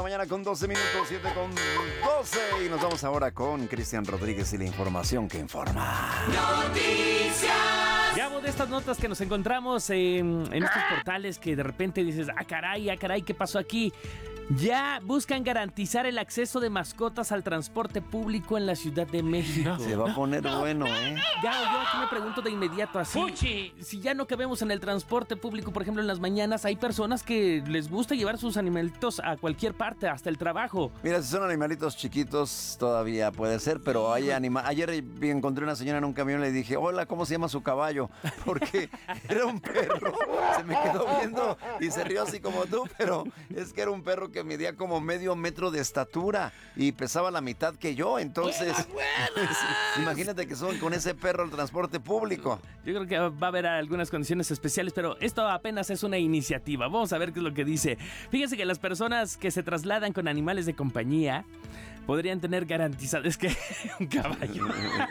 Mañana con 12 minutos, 7 con 12. Y nos vamos ahora con Cristian Rodríguez y la información que informa. Noticias. Gabo, de estas notas que nos encontramos en estos portales que de repente dices, ah caray, ¿qué pasó aquí? Ya buscan garantizar el acceso de mascotas al transporte público en la Ciudad de México. Se va a poner bueno, ¿eh? Gabo, yo aquí me pregunto de inmediato así. Si ya no cabemos en el transporte público, por ejemplo, en las mañanas, hay personas que les gusta llevar sus animalitos a cualquier parte, hasta el trabajo. Mira, si son animalitos chiquitos, todavía puede ser, pero hay ayer encontré una señora en un camión y le dije, hola, ¿cómo se llama su caballo? Porque era un perro. Se me quedó viendo y se rió así como tú, pero es que era un perro que medía como medio metro de estatura y pesaba la mitad que yo, entonces imagínate que son con ese perro el transporte público. Yo creo que va a haber algunas condiciones especiales, pero esto apenas es una iniciativa. Vamos a ver qué es lo que dice. Fíjense que las personas que se trasladan con animales de compañía podrían tener garantizado, es que un caballo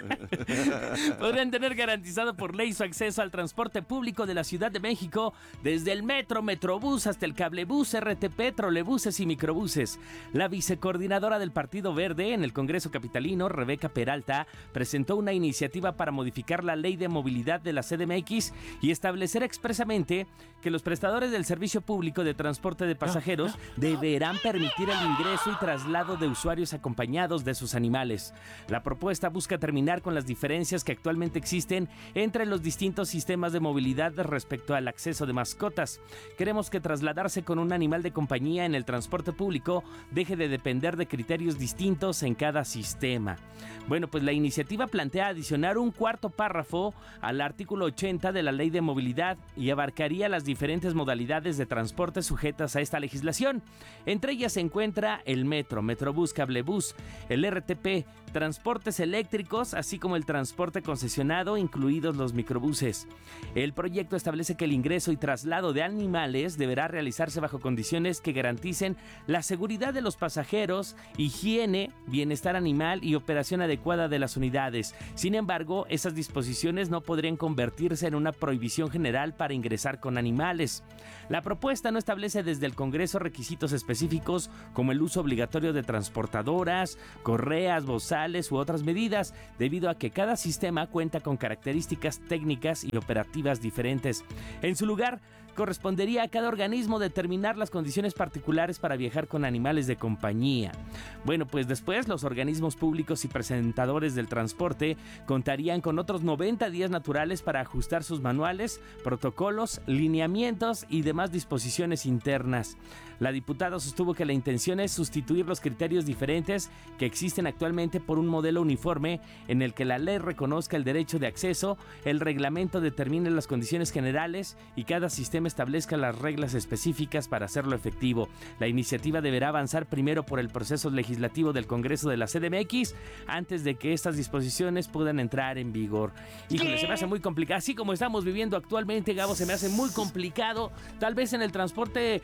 podrían tener garantizado por ley su acceso al transporte público de la Ciudad de México, desde el metro, metrobús hasta el cablebús, RTP, trolebuses y microbuses. La vicecoordinadora del Partido Verde en el Congreso capitalino, Rebeca Peralta, presentó una iniciativa para modificar la ley de movilidad de la CDMX y establecer expresamente que los prestadores del servicio público de transporte de pasajeros deberán permitir el ingreso y traslado de usuarios acompañados de sus animales. La propuesta busca terminar con las diferencias que actualmente existen entre los distintos sistemas de movilidad respecto al acceso de mascotas. Queremos que trasladarse con un animal de compañía en el transporte público deje de depender de criterios distintos en cada sistema. Bueno, pues la iniciativa plantea adicionar un cuarto párrafo al artículo 80 de la Ley de Movilidad y abarcaría las diferentes modalidades de transporte sujetas a esta legislación. Entre ellas se encuentra el metro, metrobús, cablebús, el RTP, transportes eléctricos, así como el transporte concesionado, incluidos los microbuses. El proyecto establece que el ingreso y traslado de animales deberá realizarse bajo condiciones que garanticen la seguridad de los pasajeros, higiene, bienestar animal y operación adecuada de las unidades. Sin embargo, esas disposiciones no podrían convertirse en una prohibición general para ingresar con animales. La propuesta no establece desde el Congreso requisitos específicos como el uso obligatorio de transportadoras, correas, bozales u otras medidas, debido a que cada sistema cuenta con características técnicas y operativas diferentes. En su lugar, correspondería a cada organismo determinar las condiciones particulares para viajar con animales de compañía. Bueno, pues después los organismos públicos y presentadores del transporte contarían con otros 90 días naturales para ajustar sus manuales, protocolos, lineamientos y demás disposiciones internas. La diputada sostuvo que la intención es sustituir los criterios diferentes que existen actualmente por un modelo uniforme en el que la ley reconozca el derecho de acceso, el reglamento determine las condiciones generales y cada sistema establezca las reglas específicas para hacerlo efectivo. La iniciativa deberá avanzar primero por el proceso legislativo del Congreso de la CDMX antes de que estas disposiciones puedan entrar en vigor. Híjole, se me hace muy complicado. Así como estamos viviendo actualmente, Gabo, se me hace muy complicado. Tal vez en el transporte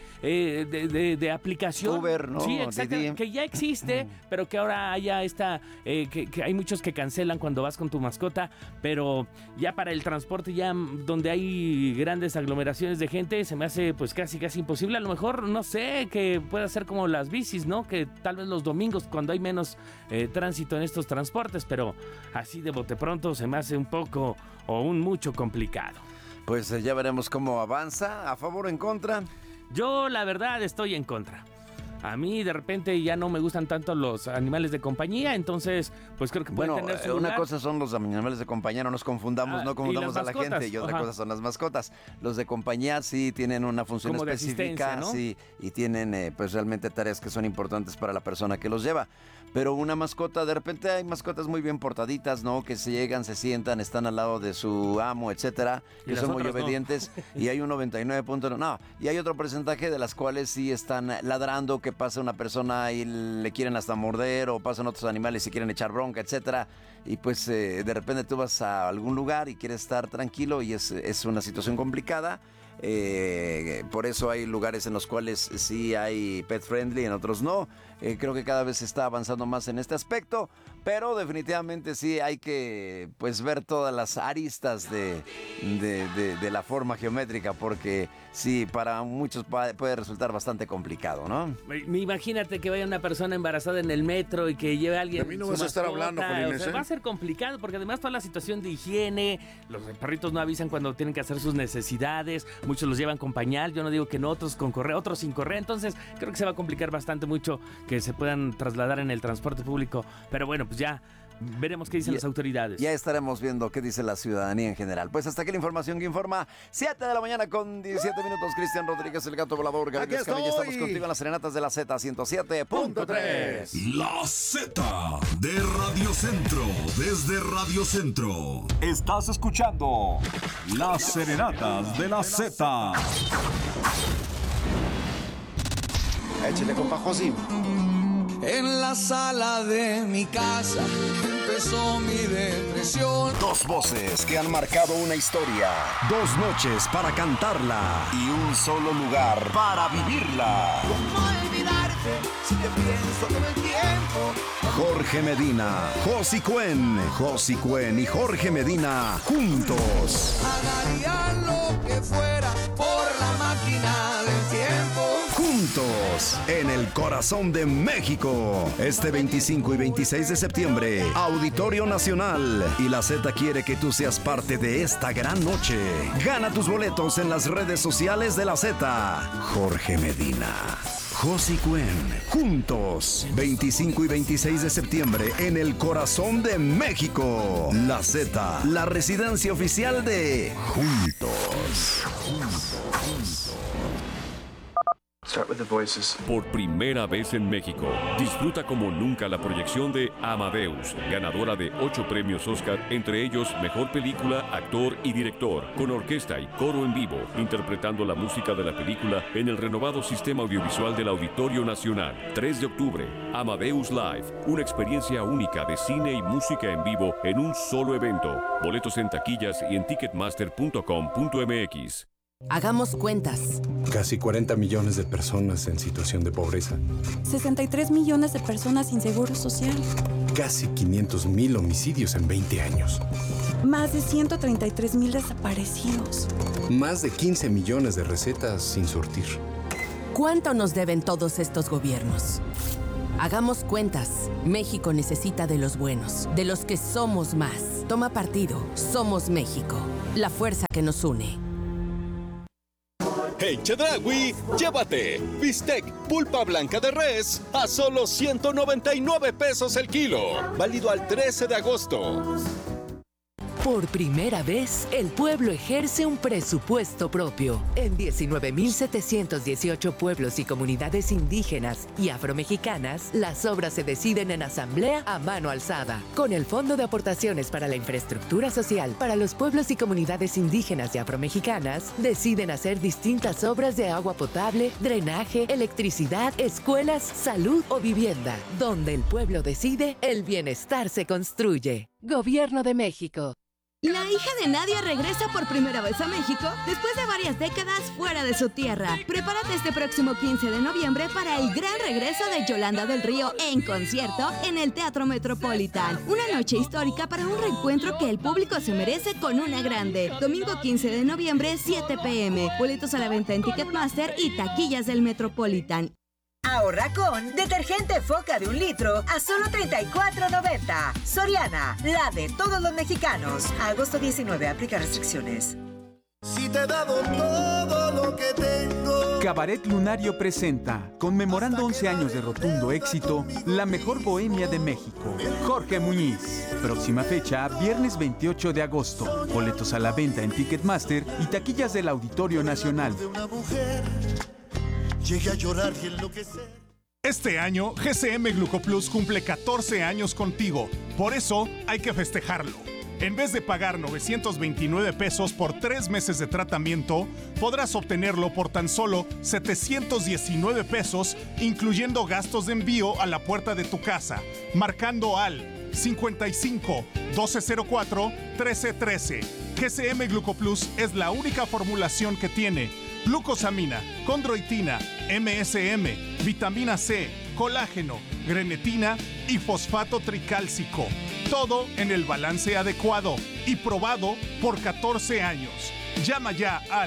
de aplicación. Uber, ¿no? Sí, exacto. Que ya existe, pero que ahora haya esta... que hay muchos que cancelan cuando vas con tu mascota, pero ya para el transporte, ya donde hay grandes aglomeraciones de gente, se me hace pues casi imposible. A lo mejor, no sé, que pueda ser como las bicis, ¿no? Que tal vez los domingos, cuando hay menos tránsito en estos transportes, pero así de bote pronto se me hace un poco o un mucho complicado. Pues ya veremos cómo avanza. ¿A favor o en contra? Yo, la verdad, estoy en contra. A mí de repente ya no me gustan tanto los animales de compañía, entonces pues creo que pueden tener su una lugar. Cosa son los animales de compañía, no nos confundamos, no confundamos a la mascotas, gente, y otra cosa son las mascotas. Los de compañía sí tienen una función como específica, ¿no? Sí, y tienen pues realmente tareas que son importantes para la persona que los lleva. Pero una mascota, de repente hay mascotas muy bien portaditas, ¿no? Que se llegan, se sientan, están al lado de su amo, etcétera, que son muy obedientes, no. Y hay un 99.9, no, y hay otro porcentaje de las cuales sí están ladrando, que pasa una persona y le quieren hasta morder, o pasan otros animales y quieren echar bronca, etcétera, y pues de repente tú vas a algún lugar y quieres estar tranquilo y es una situación complicada. Por eso hay lugares en los cuales sí hay pet friendly, en otros no. Creo que cada vez se está avanzando más en este aspecto, pero definitivamente sí hay que pues ver todas las aristas de la forma geométrica, porque sí, para muchos puede resultar bastante complicado, ¿no? Imagínate que vaya una persona embarazada en el metro y que lleve a alguien. De mí no vas a estar hablando, Jolín, o sea, va a ser complicado porque además toda la situación de higiene, los perritos no avisan cuando tienen que hacer sus necesidades, muchos los llevan con pañal, yo no digo que no, otros con correa, otros sin correa, entonces creo que se va a complicar bastante mucho que se puedan trasladar en el transporte público, pero bueno, pues ya veremos qué dicen las autoridades. Ya estaremos viendo qué dice la ciudadanía en general. Pues hasta aquí la información que informa. 7 de la mañana con 17 minutos. Cristian Rodríguez, el gato volador. Aquí estoy. Estamos contigo en las serenatas de la Z 107.3. La Z de Radio Centro. Desde Radio Centro. Estás escuchando las serenatas de la Z. Échale, compa Josín. En la sala de mi casa empezó mi depresión. Dos voces que han marcado una historia. Dos noches para cantarla. Y un solo lugar para vivirla. ¿Cómo olvidarte si te pienso todo el tiempo? Jorge Medina, Josi Cuen y Jorge Medina juntos. Pagaría lo que fuera por la máquina del tiempo. Juntos, en el corazón de México. Este 25 y 26 de septiembre, Auditorio Nacional. Y la Z quiere que tú seas parte de esta gran noche. Gana tus boletos en las redes sociales de la Z. Jorge Medina, Josi Cuen, juntos, 25 y 26 de septiembre, en el corazón de México. La Z, la residencia oficial de Juntos. Por primera vez en México, disfruta como nunca la proyección de Amadeus, ganadora de 8 premios Oscar, entre ellos Mejor Película, Actor y Director, con orquesta y coro en vivo, interpretando la música de la película en el renovado sistema audiovisual del Auditorio Nacional. 3 de octubre, Amadeus Live, una experiencia única de cine y música en vivo en un solo evento. Boletos en taquillas y en ticketmaster.com.mx. Hagamos cuentas. Casi 40 millones de personas en situación de pobreza. 63 millones de personas sin seguro social. Casi 500,000 homicidios en 20 años. Más de 133,000 desaparecidos. Más de 15 millones de recetas sin surtir. ¿Cuánto nos deben todos estos gobiernos? Hagamos cuentas. México necesita de los buenos, de los que somos más. Toma partido. Somos México. La fuerza que nos une. En Chedraui, llévate bistec pulpa blanca de res a solo 199 pesos el kilo. Válido al 13 de agosto. Por primera vez, el pueblo ejerce un presupuesto propio. En 19,718 pueblos y comunidades indígenas y afromexicanas, las obras se deciden en asamblea a mano alzada. Con el Fondo de Aportaciones para la Infraestructura Social para los pueblos y comunidades indígenas y afromexicanas, deciden hacer distintas obras de agua potable, drenaje, electricidad, escuelas, salud o vivienda. Donde el pueblo decide, el bienestar se construye. Gobierno de México. La hija de Nadia regresa por primera vez a México después de varias décadas fuera de su tierra. Prepárate este próximo 15 de noviembre para el gran regreso de Yolanda del Río en concierto en el Teatro Metropolitan. Una noche histórica para un reencuentro que el público se merece con una grande. Domingo 15 de noviembre, 7 p.m. Boletos a la venta en Ticketmaster y taquillas del Metropolitan. Ahorra con detergente Foca de 1 litro a solo $34.90. Soriana, la de todos los mexicanos. A agosto 19, aplica restricciones. Si te he dado todo lo que tengo. Cabaret Lunario presenta, conmemorando 11 años de rotundo éxito, la mejor bohemia de México. Jorge Muñiz. Próxima fecha, viernes 28 de agosto. Boletos a la venta en Ticketmaster y taquillas del Auditorio Nacional. Llegué a llorar y enloquecer. Este año, GCM Glucoplus cumple 14 años contigo. Por eso, hay que festejarlo. En vez de pagar 929 pesos por 3 meses de tratamiento, podrás obtenerlo por tan solo 719 pesos, incluyendo gastos de envío a la puerta de tu casa, marcando al 55 1204 1313. GCM Glucoplus es la única formulación que tiene glucosamina, condroitina, MSM, vitamina C, colágeno, grenetina y fosfato tricálcico. Todo en el balance adecuado y probado por 14 años. Llama ya al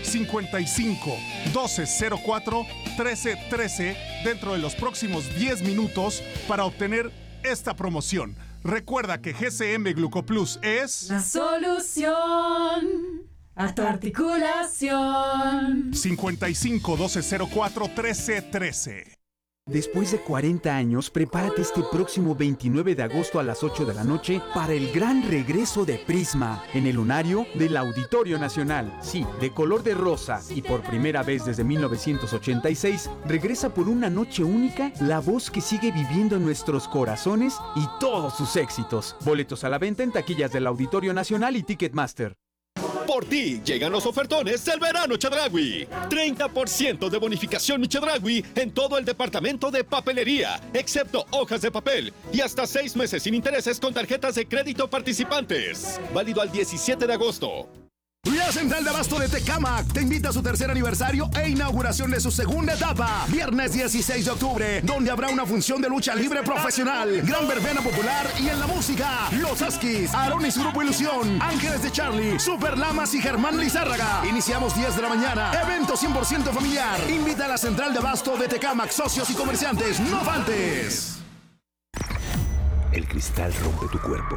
55 1204 1313 dentro de los próximos 10 minutos para obtener esta promoción. Recuerda que GCM Glucoplus es la solución a tu articulación. 55 1204 1313. Después de 40 años, prepárate este próximo 29 de agosto a las 8 de la noche para el gran regreso de Prisma en el lunario del Auditorio Nacional. Sí, de color de rosa y por primera vez desde 1986, regresa por una noche única la voz que sigue viviendo en nuestros corazones y todos sus éxitos. Boletos a la venta en taquillas del Auditorio Nacional y Ticketmaster. Por ti llegan los ofertones del verano Chedraui. 30% de bonificación Chedraui en todo el departamento de papelería, excepto hojas de papel, y hasta 6 meses sin intereses con tarjetas de crédito participantes. Válido al 17 de agosto. La Central de Abasto de Tecámac te invita a su tercer aniversario e inauguración de su segunda etapa. Viernes 16 de octubre, donde habrá una función de lucha libre profesional, gran verbena popular y en la música, Los Askis, Aarón y su grupo Ilusión, Ángeles de Charlie, Super Lamas y Germán Lizárraga. Iniciamos 10 de la mañana. Evento 100% familiar. Invita a la Central de Abasto de Tecámac, socios y comerciantes. ¡No faltes! El cristal rompe tu cuerpo.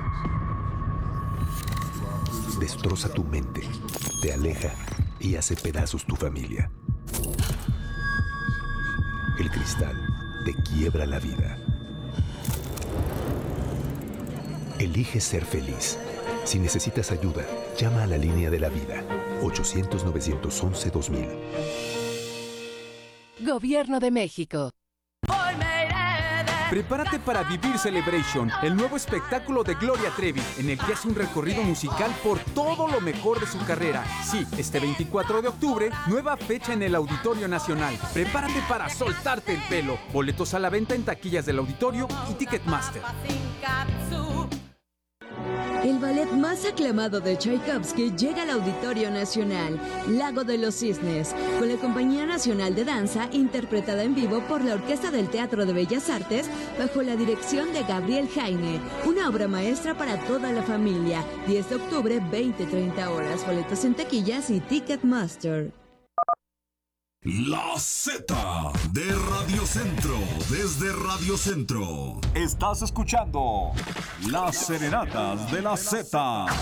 Destroza tu mente, te aleja y hace pedazos tu familia. El cristal te quiebra la vida. Elige ser feliz. Si necesitas ayuda, llama a la línea de la vida. 800-911-2000. Gobierno de México. Prepárate para Vivir Celebration, el nuevo espectáculo de Gloria Trevi, en el que hace un recorrido musical por todo lo mejor de su carrera. Sí, este 24 de octubre, nueva fecha en el Auditorio Nacional. Prepárate para soltarte el pelo. Boletos a la venta en taquillas del Auditorio y Ticketmaster. El ballet más aclamado de Tchaikovsky llega al Auditorio Nacional, Lago de los Cisnes, con la Compañía Nacional de Danza, interpretada en vivo por la Orquesta del Teatro de Bellas Artes, bajo la dirección de Gabriel Jaime. Una obra maestra para toda la familia. 10 de octubre, 20-30 horas. Boletos en taquillas y Ticketmaster. La Z de Radio Centro, desde Radio Centro. Estás escuchando Las Serenatas de la Z.